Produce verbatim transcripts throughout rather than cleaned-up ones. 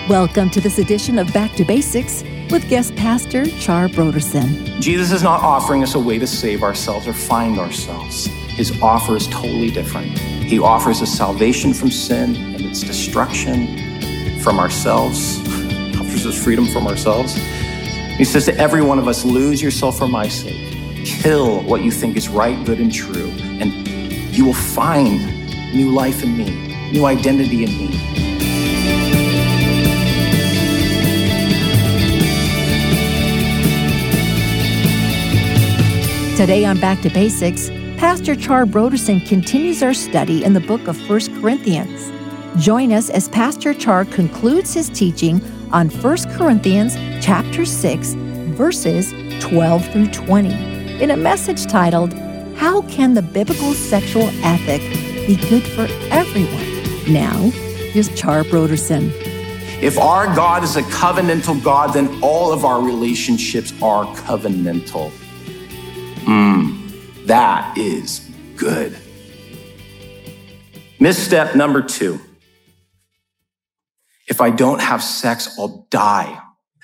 Welcome to this edition of Back to Basics with guest pastor Char Brodersen. Jesus is not offering us a way to save ourselves or find ourselves. His offer is totally different. He offers us salvation from sin and its destruction from ourselves. He offers us freedom from ourselves. He says to every one of us, lose yourself for my sake. Kill what you think is right, good, and true, and you will find new life in me, new identity in me. Today on Back to Basics, Pastor Char Brodersen continues our study in the book of First Corinthians. Join us as Pastor Char concludes his teaching on First Corinthians chapter six, verses twelve through twenty, in a message titled, How Can the Biblical Sexual Ethic Be Good for Everyone? Now, here's Char Brodersen. If our God is a covenantal God, then all of our relationships are covenantal. Mmm, that is good. Misstep number two. If I don't have sex, I'll die.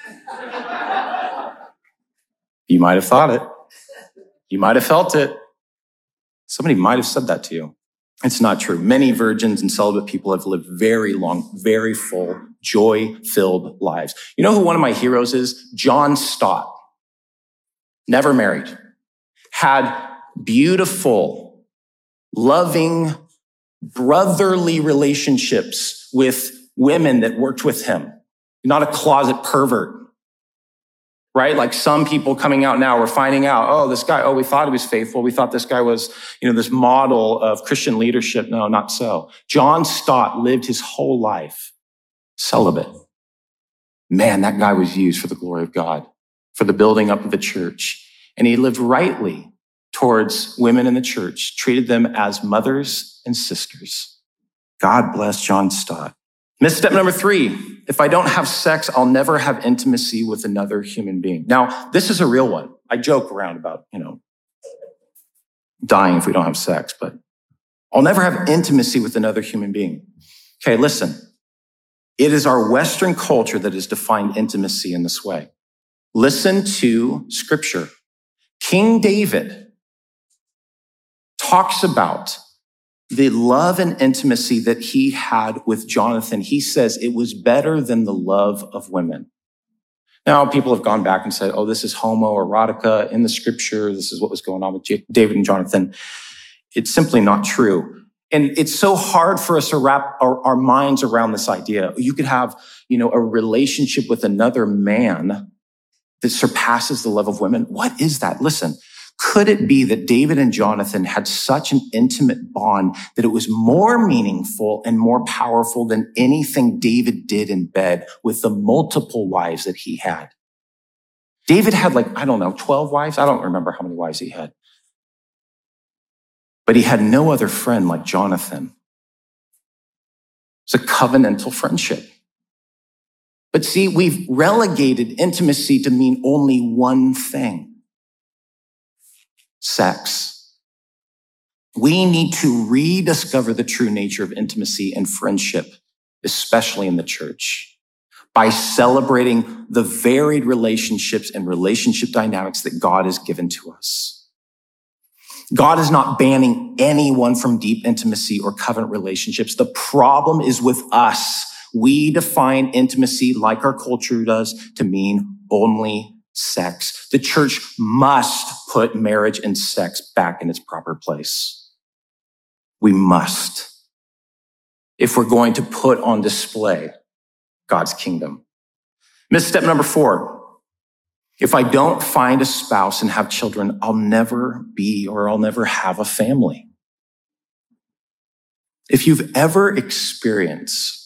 You might have thought it. You might have felt it. Somebody might have said that to you. It's not true. Many virgins and celibate people have lived very long, very full, joy-filled lives. You know who one of my heroes is? John Stott. Never married. Had beautiful, loving, brotherly relationships with women that worked with him. Not a closet pervert, right? Like some people coming out now, we're finding out, oh, this guy, oh, we thought he was faithful. We thought this guy was, you know, this model of Christian leadership. No, not so. John Stott lived his whole life celibate. Man, that guy was used for the glory of God, for the building up of the church. And he lived rightly towards women in the church, treated them as mothers and sisters. God bless John Stott. Misstep number three. If I don't have sex, I'll never have intimacy with another human being. Now, this is a real one. I joke around about, you know, dying if we don't have sex, but I'll never have intimacy with another human being. Okay, listen. It is our Western culture that has defined intimacy in this way. Listen to Scripture. King David talks about the love and intimacy that he had with Jonathan. He says it was better than the love of women. Now, people have gone back and said, oh, this is homoerotica in the scripture. This is what was going on with J- David and Jonathan. It's simply not true. And it's so hard for us to wrap our, our minds around this idea. You could have, you know, a relationship with another man that surpasses the love of women. What is that? Listen, could it be that David and Jonathan had such an intimate bond that it was more meaningful and more powerful than anything David did in bed with the multiple wives that he had? David had like, I don't know, twelve wives. I don't remember how many wives he had. But he had no other friend like Jonathan. It's a covenantal friendship. But see, we've relegated intimacy to mean only one thing: sex. We need to rediscover the true nature of intimacy and friendship, especially in the church, by celebrating the varied relationships and relationship dynamics that God has given to us. God is not banning anyone from deep intimacy or covenant relationships. The problem is with us. We define intimacy like our culture does to mean only sex. The church must put marriage and sex back in its proper place. We must. If we're going to put on display God's kingdom. Misstep number four. If I don't find a spouse and have children, I'll never be or I'll never have a family. If you've ever experienced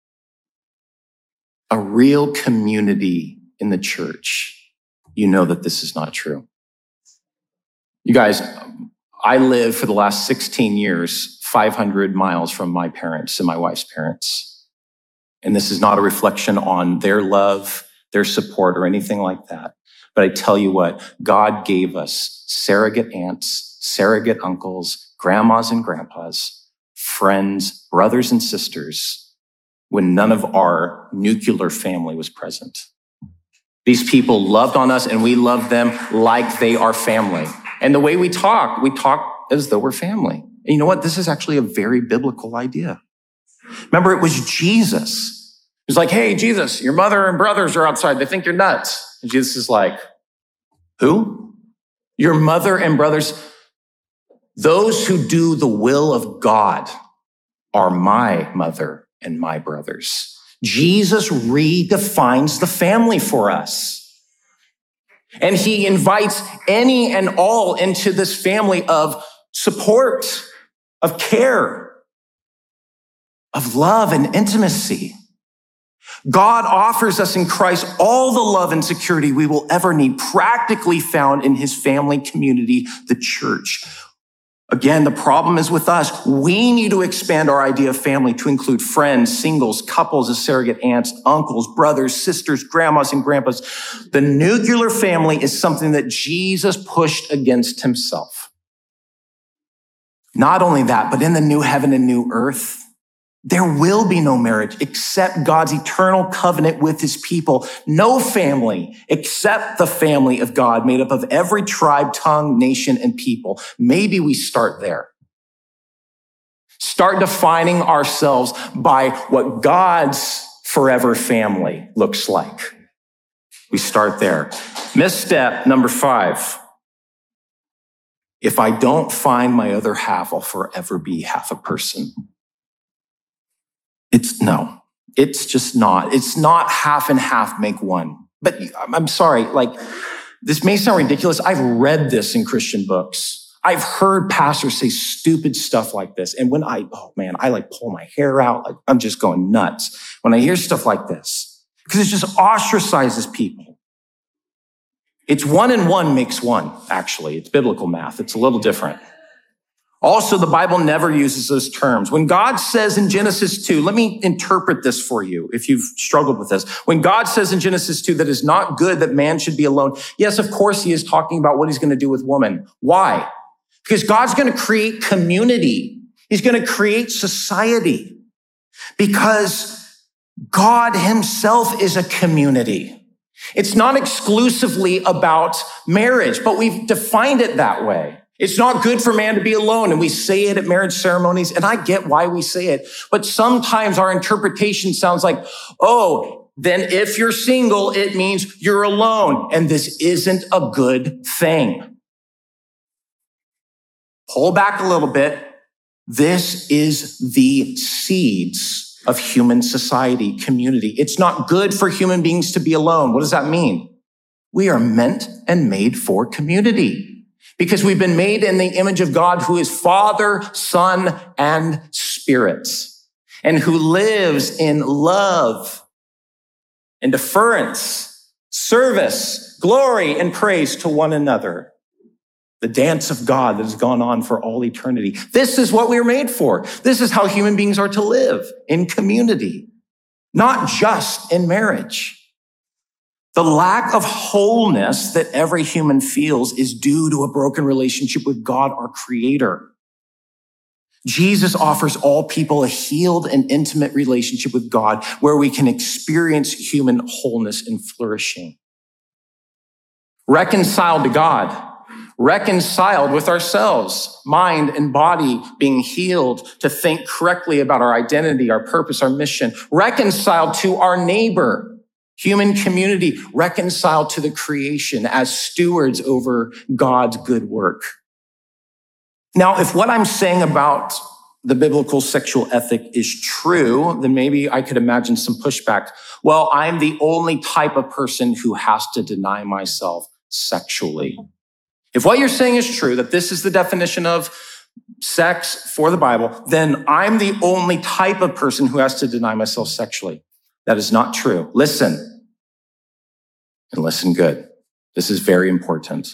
a real community in the church, you know that this is not true. You guys, I lived for the last sixteen years, five hundred miles from my parents and my wife's parents. And this is not a reflection on their love, their support, or anything like that. But I tell you what, God gave us surrogate aunts, surrogate uncles, grandmas and grandpas, friends, brothers and sisters when none of our nuclear family was present. These people loved on us and we loved them like they are family. And the way we talk, we talk as though we're family. And you know what? This is actually a very biblical idea. Remember, it was Jesus. He was like, hey, Jesus, your mother and brothers are outside. They think you're nuts. And Jesus is like, who? Your mother and brothers. Those who do the will of God are my mother and my brothers. Jesus redefines the family for us. And he invites any and all into this family of support, of care, of love and intimacy. God offers us in Christ all the love and security we will ever need, practically found in his family community, the church. Again, the problem is with us. We need to expand our idea of family to include friends, singles, couples as surrogate aunts, uncles, brothers, sisters, grandmas, and grandpas. The nuclear family is something that Jesus pushed against himself. Not only that, but in the new heaven and new earth, there will be no marriage except God's eternal covenant with his people. No family except the family of God made up of every tribe, tongue, nation, and people. Maybe we start there. Start defining ourselves by what God's forever family looks like. We start there. Misstep number five. If I don't find my other half, I'll forever be half a person. It's no, it's just not. It's not half and half make one. But I'm sorry, like, this may sound ridiculous. I've read this in Christian books. I've heard pastors say stupid stuff like this. And when I, oh man, I like pull my hair out. Like, I'm just going nuts when I hear stuff like this, because it just ostracizes people. It's one and one makes one, actually. It's biblical math. It's a little different. Also, the Bible never uses those terms. When God says in Genesis two, let me interpret this for you if you've struggled with this. When God says in Genesis two that it's not good that man should be alone, yes, of course he is talking about what he's going to do with woman. Why? Because God's going to create community. He's going to create society. Because God himself is a community. It's not exclusively about marriage, but we've defined it that way. It's not good for man to be alone, and we say it at marriage ceremonies, and I get why we say it. But sometimes our interpretation sounds like, oh, then if you're single, it means you're alone, and this isn't a good thing. Pull back a little bit. This is the seeds of human society, community. It's not good for human beings to be alone. What does that mean? We are meant and made for community. Because we've been made in the image of God, who is Father, Son, and Spirit, and who lives in love and deference, service, glory, and praise to one another. The dance of God that has gone on for all eternity. This is what we were made for. This is how human beings are to live, in community, not just in marriage. The lack of wholeness that every human feels is due to a broken relationship with God, our Creator. Jesus offers all people a healed and intimate relationship with God where we can experience human wholeness and flourishing. Reconciled to God, reconciled with ourselves, mind and body being healed to think correctly about our identity, our purpose, our mission, reconciled to our neighbor. Human community reconciled to the creation as stewards over God's good work. Now, if what I'm saying about the biblical sexual ethic is true, then maybe I could imagine some pushback. Well, I'm the only type of person who has to deny myself sexually. If what you're saying is true, that this is the definition of sex for the Bible, then I'm the only type of person who has to deny myself sexually. That is not true. Listen, and listen good. This is very important.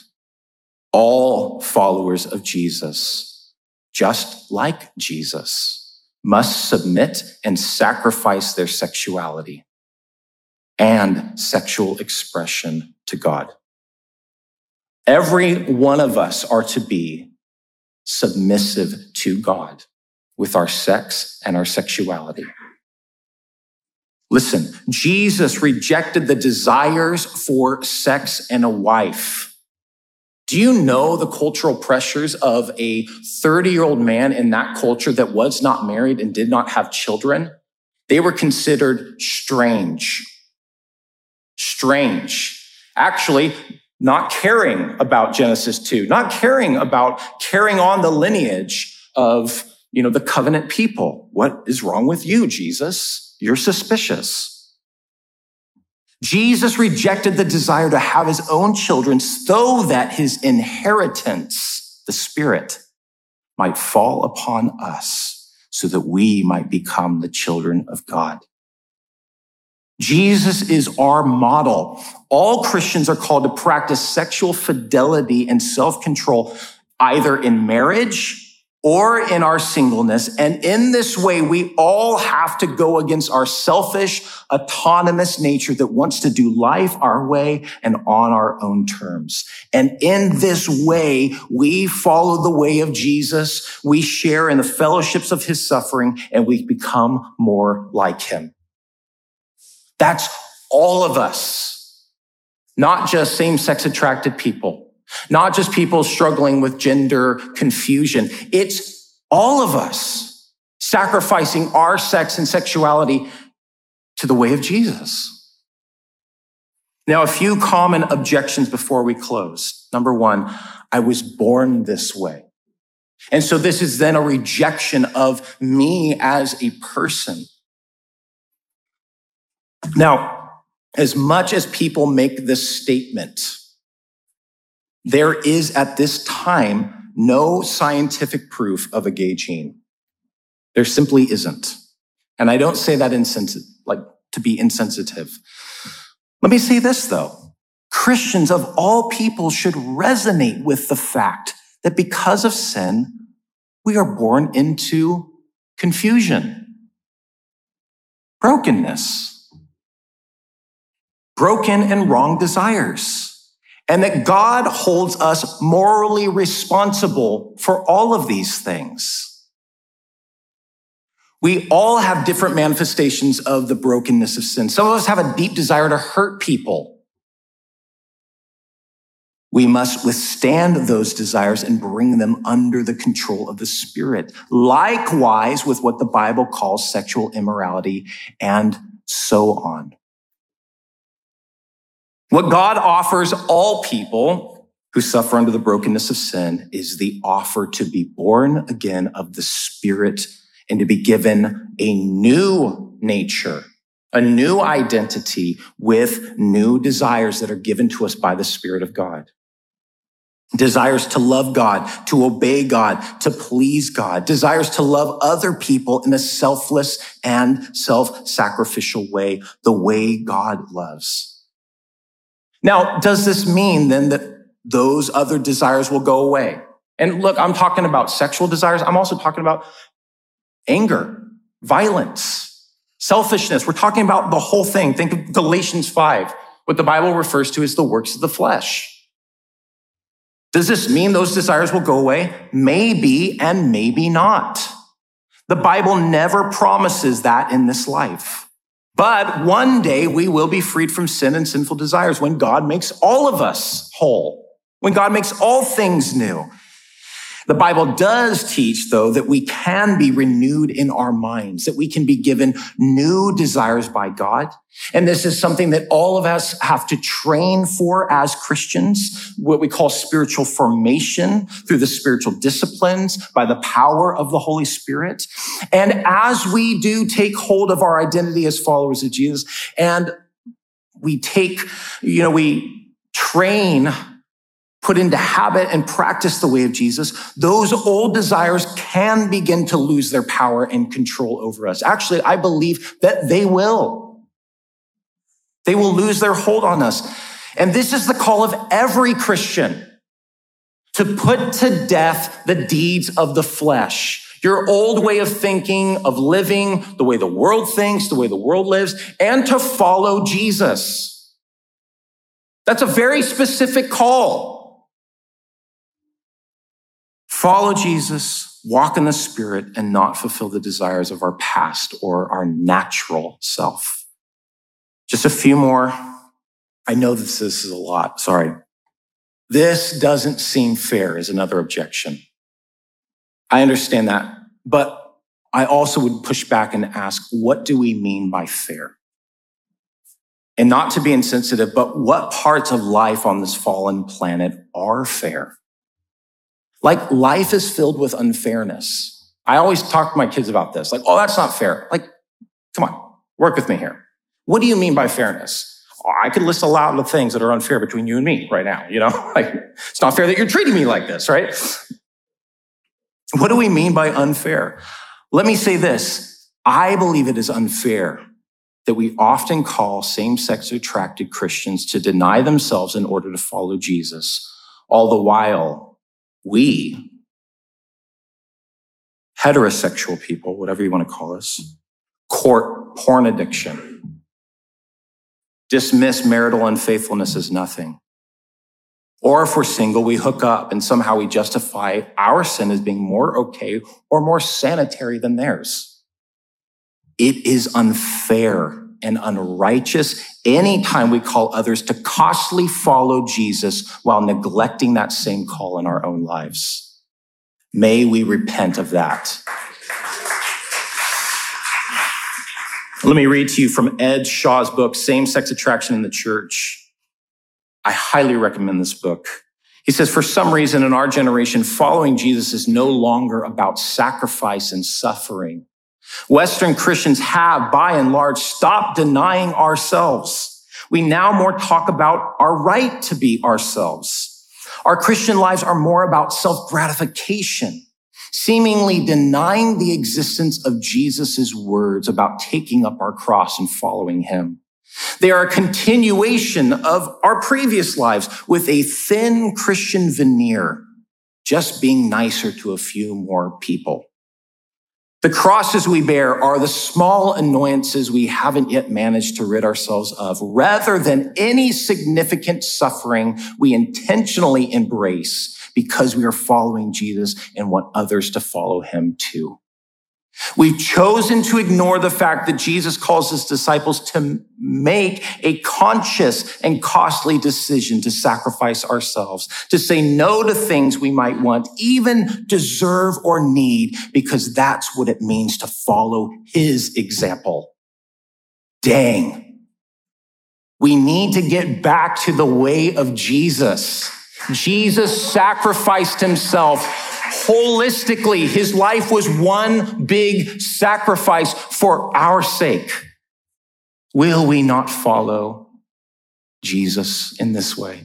All followers of Jesus, just like Jesus, must submit and sacrifice their sexuality and sexual expression to God. Every one of us are to be submissive to God with our sex and our sexuality. Listen, Jesus rejected the desires for sex and a wife. Do you know the cultural pressures of a thirty-year-old man in that culture that was not married and did not have children? They were considered strange. Strange. Actually, not caring about Genesis two, not caring about carrying on the lineage of, you know, the covenant people. What is wrong with you, Jesus? You're suspicious. Jesus rejected the desire to have his own children so that his inheritance, the Spirit, might fall upon us so that we might become the children of God. Jesus is our model. All Christians are called to practice sexual fidelity and self-control, either in marriage or in our singleness. And in this way, we all have to go against our selfish, autonomous nature that wants to do life our way and on our own terms. And in this way, we follow the way of Jesus. We share in the fellowships of his suffering, and we become more like him. That's all of us, not just same-sex attracted people. Not just people struggling with gender confusion. It's all of us sacrificing our sex and sexuality to the way of Jesus. Now, a few common objections before we close. Number one, I was born this way. And so this is then a rejection of me as a person. Now, as much as people make this statement, there is at this time no scientific proof of a gay gene. There simply isn't. And I don't say that insensitive, like to be insensitive. Let me say this though. Christians of all people should resonate with the fact that because of sin, we are born into confusion, brokenness, broken and wrong desires. And that God holds us morally responsible for all of these things. We all have different manifestations of the brokenness of sin. Some of us have a deep desire to hurt people. We must withstand those desires and bring them under the control of the Spirit. Likewise with what the Bible calls sexual immorality and so on. What God offers all people who suffer under the brokenness of sin is the offer to be born again of the Spirit and to be given a new nature, a new identity with new desires that are given to us by the Spirit of God. Desires to love God, to obey God, to please God. Desires to love other people in a selfless and self-sacrificial way, the way God loves. Now, does this mean then that those other desires will go away? And look, I'm talking about sexual desires. I'm also talking about anger, violence, selfishness. We're talking about the whole thing. Think of Galatians five, what the Bible refers to as the works of the flesh. Does this mean those desires will go away? Maybe and maybe not. The Bible never promises that in this life. But one day we will be freed from sin and sinful desires when God makes all of us whole, when God makes all things new. The Bible does teach, though, that we can be renewed in our minds, that we can be given new desires by God. And this is something that all of us have to train for as Christians, what we call spiritual formation through the spiritual disciplines by the power of the Holy Spirit. And as we do take hold of our identity as followers of Jesus, and we take, you know, we train put into habit and practice the way of Jesus, those old desires can begin to lose their power and control over us. Actually, I believe that they will. They will lose their hold on us. And this is the call of every Christian, to put to death the deeds of the flesh. Your old way of thinking, of living, the way the world thinks, the way the world lives, and to follow Jesus. That's a very specific call. Follow Jesus, walk in the Spirit, and not fulfill the desires of our past or our natural self. Just a few more. I know this, this is a lot. Sorry. This doesn't seem fair is another objection. I understand that, but I also would push back and ask, what do we mean by fair? And not to be insensitive, but what parts of life on this fallen planet are fair? Like, life is filled with unfairness. I always talk to my kids about this. Like, oh, that's not fair. Like, come on, work with me here. What do you mean by fairness? Oh, I could list a lot of things that are unfair between you and me right now. You know, like, it's not fair that you're treating me like this, right? What do we mean by unfair? Let me say this. I believe it is unfair that we often call same-sex attracted Christians to deny themselves in order to follow Jesus, all the while we, heterosexual people, whatever you want to call us, court porn addiction, dismiss marital unfaithfulness as nothing. Or if we're single, we hook up and somehow we justify our sin as being more okay or more sanitary than theirs. It is unfair and unrighteous anytime we call others to costly follow Jesus while neglecting that same call in our own lives. May we repent of that. Let me read to you from Ed Shaw's book, Same-Sex Attraction in the Church. I highly recommend this book. He says, for some reason in our generation, following Jesus is no longer about sacrifice and suffering. Western Christians have, by and large, stopped denying ourselves. We now more talk about our right to be ourselves. Our Christian lives are more about self-gratification, seemingly denying the existence of Jesus' words about taking up our cross and following him. They are a continuation of our previous lives with a thin Christian veneer, just being nicer to a few more people. The crosses we bear are the small annoyances we haven't yet managed to rid ourselves of, rather than any significant suffering we intentionally embrace because we are following Jesus and want others to follow him too. We've chosen to ignore the fact that Jesus calls his disciples to make a conscious and costly decision to sacrifice ourselves, to say no to things we might want, even deserve or need, because that's what it means to follow his example. Dang. We need to get back to the way of Jesus. Jesus sacrificed himself holistically. His life was one big sacrifice for our sake. Will we not follow Jesus in this way?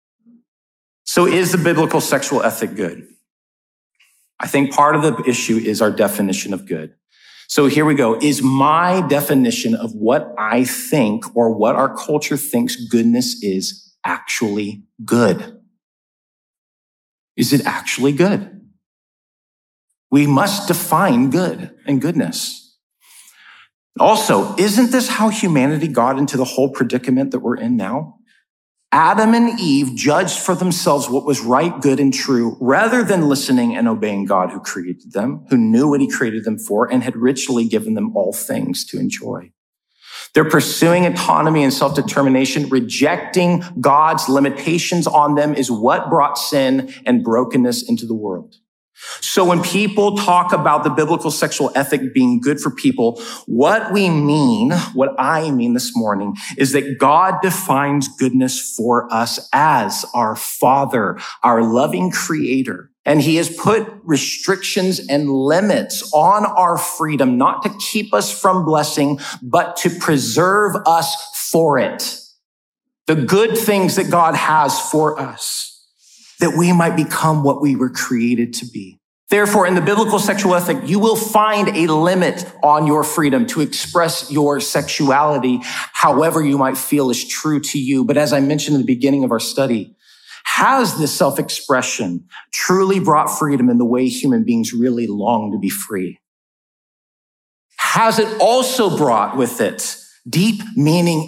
So is the biblical sexual ethic good? I think part of the issue is our definition of good. So here we go. Is my definition of what I think or what our culture thinks goodness is actually good? Is it actually good? We must define good and goodness. Also, isn't this how humanity got into the whole predicament that we're in now? Adam and Eve judged for themselves what was right, good, and true, rather than listening and obeying God who created them, who knew what he created them for, and had richly given them all things to enjoy. They're pursuing autonomy and self-determination. Rejecting God's limitations on them is what brought sin and brokenness into the world. So when people talk about the biblical sexual ethic being good for people, what we mean, what I mean this morning, is that God defines goodness for us as our Father, our loving Creator. And he has put restrictions and limits on our freedom, not to keep us from blessing, but to preserve us for it. The good things that God has for us, that we might become what we were created to be. Therefore, in the biblical sexual ethic, you will find a limit on your freedom to express your sexuality however you might feel is true to you. But as I mentioned in the beginning of our study, has this self-expression truly brought freedom in the way human beings really long to be free? Has it also brought with it deep meaning